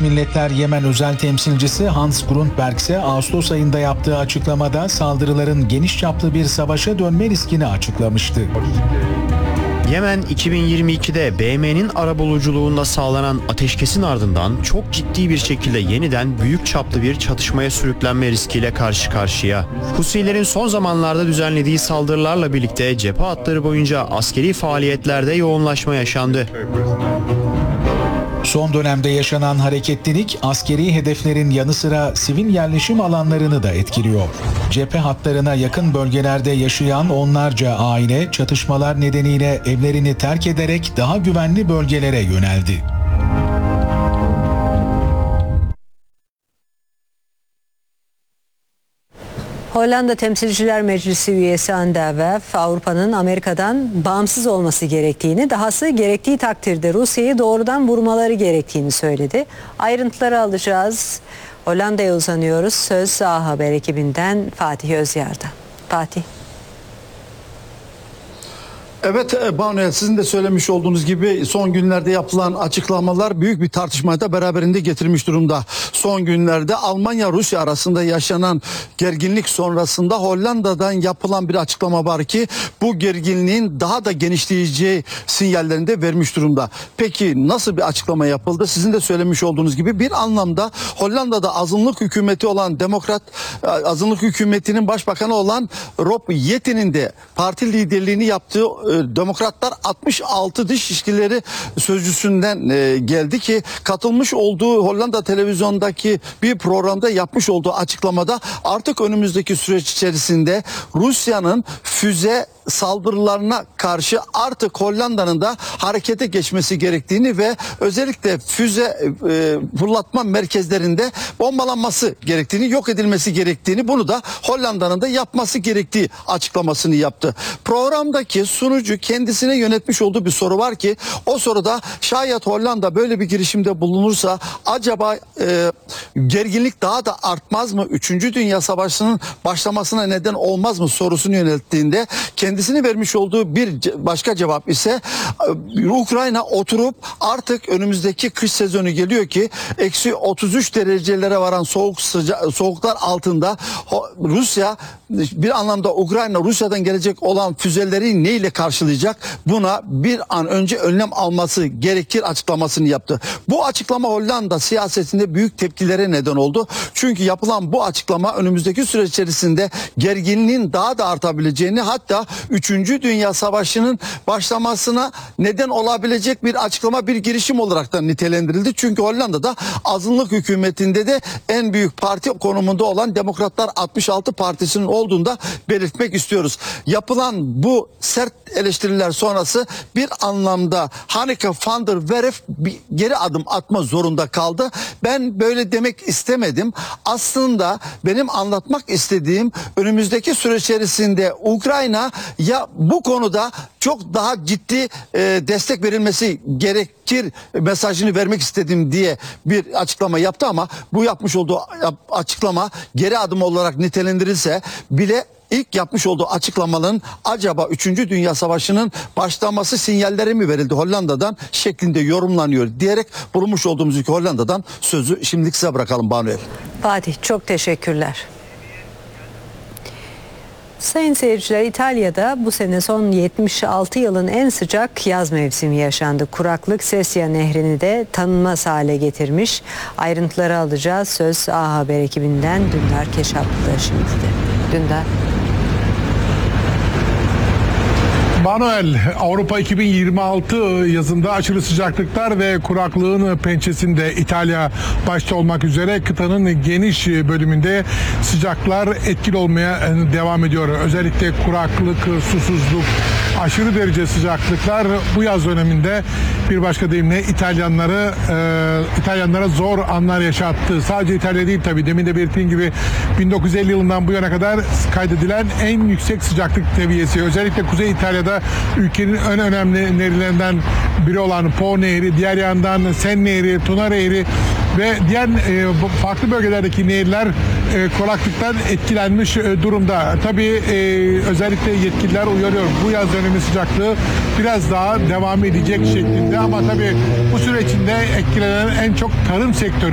Milletler Yemen özel temsilcisi Hans Grundberg ise Ağustos ayında yaptığı açıklamada saldırıların geniş çaplı bir savaşa dönme riskini açıklamıştı. Yemen 2022'de BM'nin arabuluculuğunda sağlanan ateşkesin ardından çok ciddi bir şekilde yeniden büyük çaplı bir çatışmaya sürüklenme riskiyle karşı karşıya. Husilerin son zamanlarda düzenlediği saldırılarla birlikte cephe hatları boyunca askeri faaliyetlerde yoğunlaşma yaşandı. Son dönemde yaşanan hareketlilik askeri hedeflerin yanı sıra sivil yerleşim alanlarını da etkiliyor. Cephe hatlarına yakın bölgelerde yaşayan onlarca aile çatışmalar nedeniyle evlerini terk ederek daha güvenli bölgelere yöneldi. Hollanda Temsilciler Meclisi üyesi Anne Wef, Avrupa'nın Amerika'dan bağımsız olması gerektiğini, dahası gerektiği takdirde Rusya'yı doğrudan vurmaları gerektiğini söyledi. Ayrıntıları alacağız. Hollanda'ya uzanıyoruz. Söz A Haber ekibinden Fatih Özyar'da. Fatih. Evet Banu, sizin de söylemiş olduğunuz gibi son günlerde yapılan açıklamalar büyük bir tartışmayı da beraberinde getirmiş durumda. Son günlerde Almanya-Rusya arasında yaşanan gerginlik sonrasında Hollanda'dan yapılan bir açıklama var ki bu gerginliğin daha da genişleyeceği sinyallerini de vermiş durumda. Peki nasıl bir açıklama yapıldı? Sizin de söylemiş olduğunuz gibi bir anlamda Hollanda'da azınlık hükümeti olan azınlık hükümetinin başbakanı olan Rob Jetten'in de parti liderliğini yaptığı Demokratlar 66 dış ilişkileri sözcüsünden geldi ki katılmış olduğu Hollanda televizyondaki bir programda yapmış olduğu açıklamada artık önümüzdeki süreç içerisinde Rusya'nın füze saldırılarına karşı artık Hollanda'nın da harekete geçmesi gerektiğini ve özellikle füze fırlatma merkezlerinde bombalanması gerektiğini, yok edilmesi gerektiğini, bunu da Hollanda'nın da yapması gerektiği açıklamasını yaptı. Programdaki sunucu kendisine yönetmiş olduğu bir soru var ki o soruda şayet Hollanda böyle bir girişimde bulunursa acaba gerginlik daha da artmaz mı? 3. Dünya Savaşı'nın başlamasına neden olmaz mı sorusunu yönelttiğinde kendisini vermiş olduğu bir başka cevap ise Ukrayna oturup artık önümüzdeki kış sezonu geliyor ki eksi 33 derecelere varan soğuklar altında Rusya bir anlamda Ukrayna Rusya'dan gelecek olan füzeleri neyle karşılayacak? Buna bir an önce önlem alması gerekir açıklamasını yaptı. Bu açıklama Hollanda siyasetinde büyük tepkilere neden oldu. Çünkü yapılan bu açıklama önümüzdeki süreç içerisinde gerginliğin daha da artabileceğini, hatta 3. Dünya Savaşı'nın başlamasına neden olabilecek bir açıklama, bir girişim olarak da nitelendirildi. Çünkü Hollanda'da azınlık hükümetinde de en büyük parti konumunda olan Demokratlar 66 Partisi'nin olduğunda belirtmek istiyoruz. Yapılan bu sert eleştiriler sonrası bir anlamda Hanneke van der Werf bir geri adım atma zorunda kaldı. Ben böyle demek istemedim. Aslında benim anlatmak istediğim önümüzdeki süreç içerisinde Ukrayna ya bu konuda çok daha ciddi destek verilmesi gerekir mesajını vermek istedim diye bir açıklama yaptı ama bu yapmış olduğu açıklama geri adım olarak nitelendirilse bile ilk yapmış olduğu açıklamaların acaba 3. Dünya Savaşı'nın başlaması sinyalleri mi verildi Hollanda'dan şeklinde yorumlanıyor diyerek bulunmuş olduğumuz ülke Hollanda'dan sözü şimdilik size bırakalım Banu El. Fatih, çok teşekkürler. Sayın seyirciler, İtalya'da bu sene son 76 yılın en sıcak yaz mevsimi yaşandı. Kuraklık Sesia Nehri'ni de tanınmaz hale getirmiş. Ayrıntıları alacağız. Söz A Haber ekibinden Dündar Keşaplı'da şimdi de. Dündar. Manuel, Avrupa 2026 yazında aşırı sıcaklıklar ve kuraklığın pençesinde İtalya başta olmak üzere kıtanın geniş bölümünde sıcaklar etkili olmaya devam ediyor. Özellikle kuraklık, susuzluk, aşırı derece sıcaklıklar bu yaz döneminde bir başka deyimle İtalyanlara zor anlar yaşattı. Sadece İtalya değil tabii, demin de belirttiğim gibi 1950 yılından bu yana kadar kaydedilen en yüksek sıcaklık seviyesi. Özellikle Kuzey İtalya'da ülkenin en önemli nehirlerinden biri olan Po Nehri, diğer yandan Sen Nehri, Tuna Nehri ve diğer farklı bölgelerdeki nehirler kuraklıktan etkilenmiş durumda. Tabii özellikle yetkililer uyarıyor. Bu yaz dönemi sıcaklığı biraz daha devam edecek şeklinde ama tabii bu süre içinde etkilenen en çok tarım sektörü.